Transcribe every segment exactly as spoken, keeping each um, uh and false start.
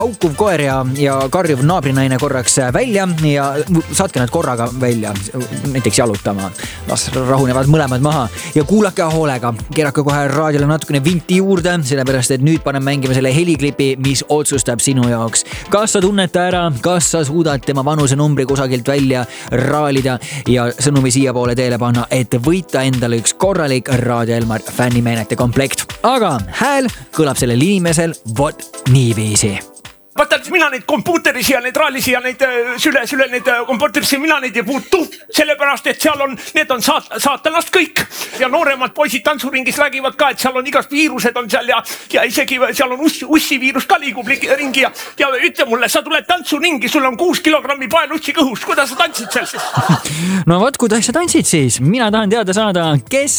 Aukuv koer ja, ja karjuv naabrinaine korraks välja ja saatke nad korraga välja, näiteks jalutama. Las rahunevad mõlemad maha ja kuulake hoolega. Keerake kohe raadiole natukene vinti juurde, sellepärast et nüüd panen mängima selle heliklipi, mis otsustab sinu jaoks. Kas sa tunned ta ära, kas sa suudad tema vanuse numbri kusagilt välja raalida ja sõnumi siia poole teele panna, et võita endale üks korralik Raadio Elmar fännimeenete komplekt. Aga hääl kõlab sellel inimesel vot niiviisi. Vaata, mina neid kompuuterisi ja neid raalisi ja neid süle, süle neid kompuuterisi, mina neid ei puutu, sellepärast, et seal on, need on saat, saatanast kõik. Ja nooremad poisid tantsuringis räägivad ka, et seal on igast viirused on seal ja, ja isegi seal on ussi, ussi viirus ka liigub ringi ja, ja ütle mulle, sa tuled tantsuringi, sul on kuus kilogrammi paelussi kõhus, kuidas sa tantsid seal siis? No vot, kuidas sa tantsid siis? Mina tahan teada saada, kes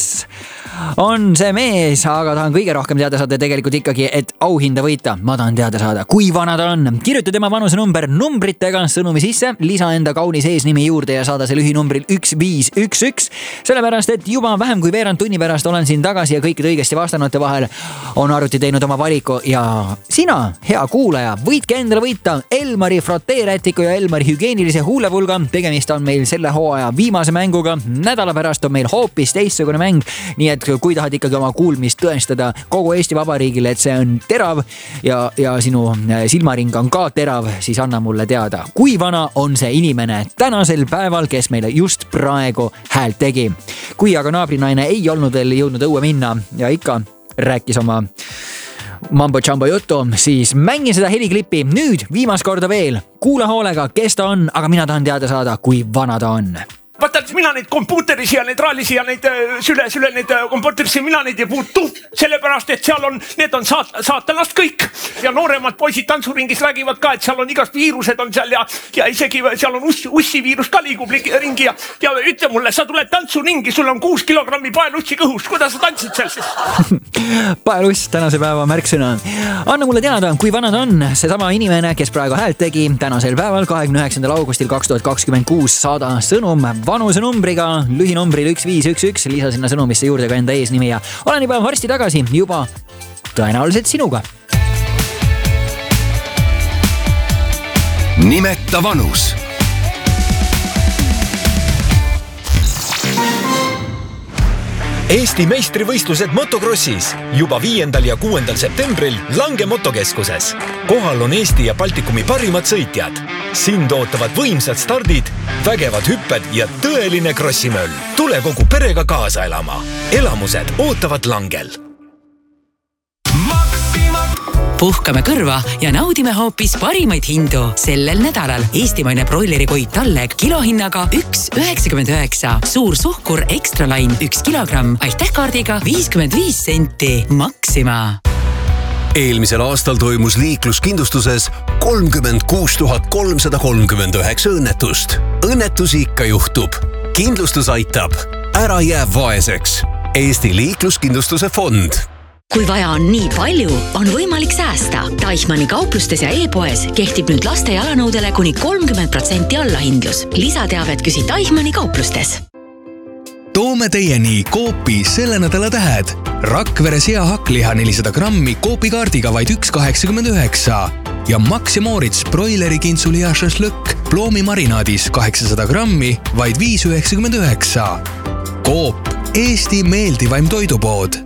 on see mees, aga tahan kõige rohkem teada saada tegelikult ikkagi, et auhinda võita. Ma tahan teada saada, kui vana ta on. Kirjuta tema vanuse number numbritega sõnumi sisse, lisa enda kaunis eesnimi juurde ja saada see lühinumbril üks viis üks üks. Sellepärast, et juba vähem kui veerand tunni pärast olen siin tagasi ja kõikide õigesti vastanute vahel on arvuti teinud oma valiku ja sina, hea kuulaja, võidke endale võita Elmari froteerätiku ja Elmari hügieenilise huulevulga. Tegemist on meil selle hooaja viimase mänguga. Nädala pärast on meil hoopis teistsugune mäng, nii et kui tahad ikkagi oma kuulmist tõestada kogu Eesti Vabariigile, et see on terav ja, ja sinu silmaring on ka terav, siis anna mulle teada, kui vana on see inimene tänasel päeval, kes meile just praegu häält tegi. Kui aga naabrinaine ei olnud veel jõudnud õue minna ja ikka rääkis oma mambo-jambo juttu, siis mängin seda heliklippi nüüd viimast korda veel. Kuula hoolega, kes ta on, aga mina tahan teada saada, kui vana ta on. Vaata, mina neid kompuuterisi ja neid raalisi ja neid süle, süle neid kompuuterisi, mina neid ei puutu, sellepärast, et seal on, need on saat, saatanast kõik. Ja nooremad poisid tantsuringis räägivad ka, et seal on igast viirused on seal ja, ja isegi seal on ussi, ussi viirus ka liigub ringi ja, ja ütle mulle, sa tuled tantsuringi, sul on kuus kilogrammi paelussi kõhus, kuidas sa tantsid seal siis? Paeluss, tänase päeva märksõna. Anna mulle teada, kui vana ta on see sama inimene, kes praegu häält tegi tänasel päeval kahekümne üheksandal augustil kaks tuhat kakskümmend kuus. Saada sõnum vanuse numbriga, lühinumbril üks viis üks üks, lisa sinna sõnumisse juurde ka enda eesnimi ja olen juba varsti tagasi, juba tõenäoliselt sinuga. Nimeta vanus. Eesti meistrivõistlused motokrossis juba viiendal ja kuuendal septembril Lange motokeskuses. Kohal on Eesti ja Baltikumi parimad sõitjad. Sind ootavad võimsad stardid, vägevad hüpped ja tõeline krossimöll. Tule kogu perega kaasa elama. Elamused ootavad Langel. Puhkame kõrva ja naudime hoopis parimaid hindu. Sellel nädalal eestimaine broilerikoi Talleg kilohinnaga üks üheksakümmend üheksa. Suur suhkur Extra Line üks kilogramm. Aitähkaardiga viiskümmend viis senti. Maxima. Eelmisel aastal toimus liikluskindlustuses kolmkümmend kuus tuhat kolmsada kolmkümmend üheksa õnnetust. Õnnetusi ikka juhtub. Kindlustus aitab. Ära jää vaeseks. Eesti liikluskindlustuse fond. Kui vaja on nii palju, on võimalik säästa. Teichmanni kauplustes ja e-poes kehtib nüüd laste jalanõudele kuni kolmkümmend protsenti allahindlus. Lisateavet küsi Teichmanni kauplustes. Toome teieni Coopi selle nädala tähed. Rakvere sea hakkliha nelisada grammi Coopi kaardiga vaid üks kaheksakümmend üheksa ja Max ja Moritz broileri kintsuli ja šašlõkk ploomi marinaadis kaheksasada grammi vaid viis üheksakümmend üheksa. Coop, Eesti meeldivaim toidupood.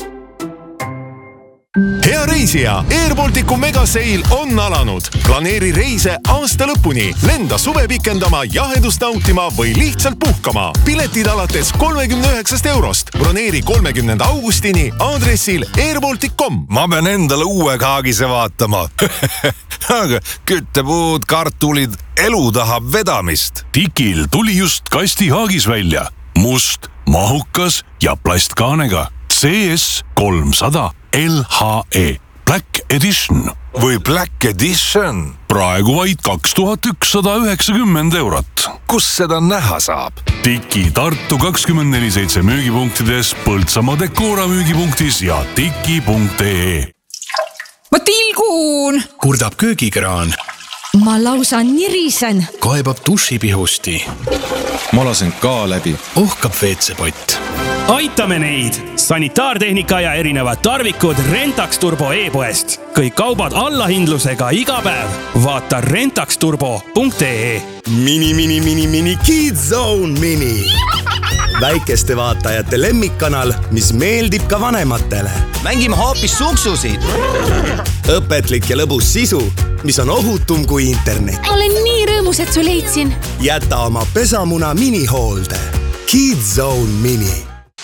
Hea reisija, Air Balticu megaseil on alanud. Planeeri reise aasta lõpuni, lenda suve pikendama, jahedust nautima või lihtsalt puhkama. Piletid alates kolmekümne üheksast eurost. Broneeri kolmekümnenda augustini aadressil airbaltic punkt com. Ma pean endale uue kaagise vaatama. Aga küttepuud, kartulid, elu tahab vedamist. Tikil tuli just kasti haagis välja. Must, mahukas ja plastkaanega. C S kolmsada L H E Black Edition või Black Edition. Praegu vaid kaks tuhat ükssada üheksakümmend eurot. Kus seda näha saab? Tiki Tartu kakskümmend neli seitse müügipunktides, Põltsamaa Dekora müügipunktis ja tiki punkt ee. Ma tilgun! Kurdab köögikraan. Ma lausa nirisen. Kaebab dušipihusti. Ma lasen ka läbi. Ohkab veetsepott. aitame neid! Sanitaartehnika ja erinevad tarvikud Rentax Turbo e-poest. Kõik kaubad allahindlusega iga päev. Vaata rentax turbo punkt ee. Mini, mini, mini, mini Kids Zone Mini. Väikeste vaatajate lemmikkanal, mis meeldib ka vanematele. Mängime hoopis suksusid. Õpetlik ja lõbus sisu, mis on ohutum kui internet. Olen nii rõõmus, et su leidsin. Jäta oma pesamuna minihoolde. Kids Zone Mini.